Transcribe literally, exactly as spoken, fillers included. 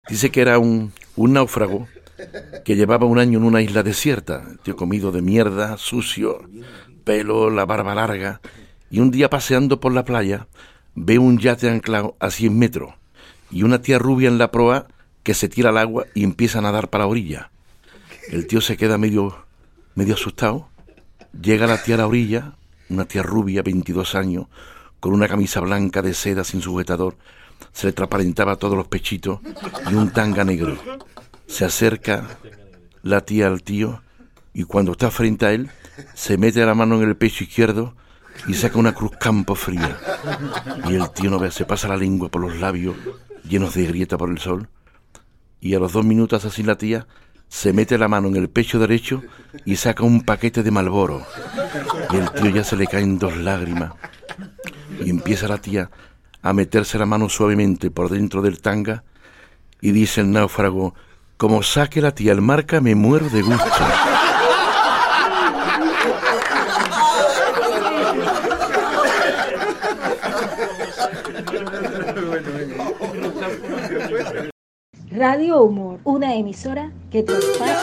Dice que era un, un náufrago que llevaba un año en una isla desierta, tío comido de mierda, sucio, pelo, la barba larga, y un día paseando por la playa ve un yate anclado a cien metros y una tía rubia en la proa que se tira al agua y empieza a nadar para la orilla. El tío se queda medio, medio asustado, llega la tía a la orilla, una tía rubia, veintidós años, con una camisa blanca de seda sin sujetador, se le transparentaba todos los pechitos y un tanga negro. Se acerca la tía al tío y cuando está frente a él se mete la mano en el pecho izquierdo y saca una cruz campo fría. Y el tío no ve, se pasa la lengua por los labios llenos de grieta por el sol y a los dos minutos así la tía se mete la mano en el pecho derecho y saca un paquete de Marlboro. Y el tío ya se le caen dos lágrimas y empieza la tía a meterse la mano suavemente por dentro del tanga y dice el náufrago: como saque la tía el marca me muero de gusto. Radio Humor, una emisora que transmite